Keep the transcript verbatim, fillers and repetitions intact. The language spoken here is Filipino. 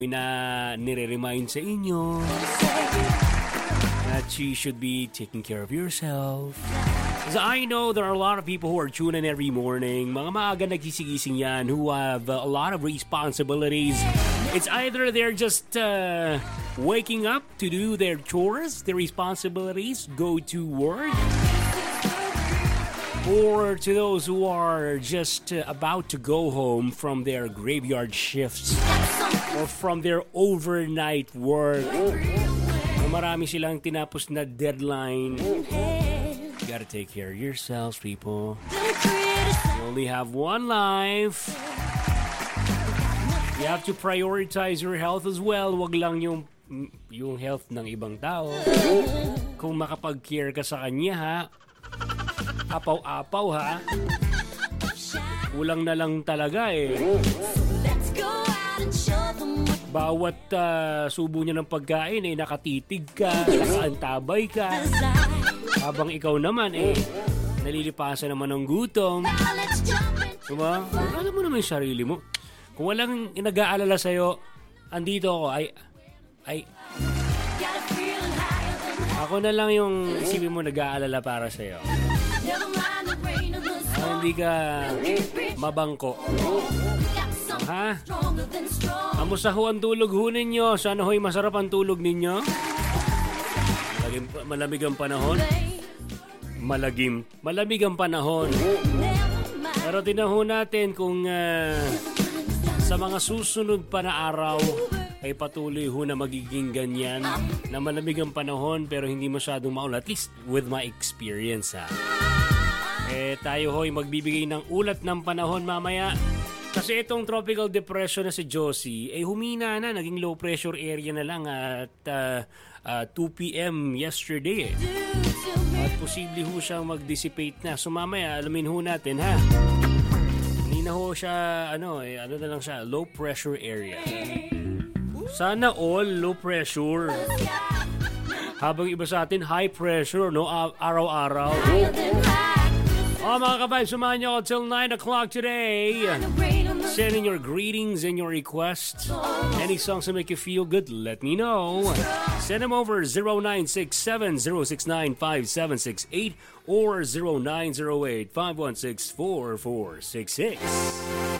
na nire-remind sa inyo that you should be taking care of yourself. Because I know there are a lot of people who are tuning in every morning. Mga maaga nagising-gising yan who have uh, a lot of responsibilities. It's either they're just uh, waking up to do their chores, their responsibilities, go to work, or to those who are just uh, about to go home from their graveyard shifts or from their overnight work. Marami silang tinapos na deadline. You gotta take care of yourselves, people. You only have one life. You have to prioritize your health as well. Wag lang yung yung health ng ibang tao. Kung makapag-care ka sa kanya, ha? Apaw-apaw, ha? Kulang na lang talaga, eh. Bawat uh, subo niya ng pagkain, eh, nakatitig ka, nakaantabay ka. Habang ikaw naman, eh, nalilipasan naman ng gutom. Diba? Alam mo naman yung sarili mo. Kung walang nag-aalala sa'yo, andito ako, ay, ay, ako na lang yung isipin mo nag-aalala para sa'yo. Ah, hindi ka mabangko. Ha? Kamusta ho ang tulog ho ninyo? Sana ho'y masarap ang tulog ninyo? Malagim, malamig ang panahon? Malagim. Malamig ang panahon. Pero tinaho natin kung uh, sa mga susunod pa na araw ay patuloy ho na magiging ganyan na malamig ang panahon pero hindi masyadong maulan. At least with my experience, ha? Eh, tayo ho'y magbibigay ng ulat ng panahon mamaya. Kasi itong tropical depression na si Josie, eh humina na, naging low pressure area na lang at uh, uh, two p.m. yesterday. Eh. At posible ho siyang mag-dissipate na. So mamaya, alamin ho natin, ha? Hindi na ho siya, ano, eh, ano na lang siya, low pressure area. Sana all low pressure. Habang iba sa atin, high pressure, no? Araw-araw. Oh, mga kabayan, sumahan niyo ako till nine o'clock today. Send in your greetings and your requests. Any songs that make you feel good, let me know. Send them over zero nine six seven zero six nine five seven six eight or zero nine zero eight five one six four four six six.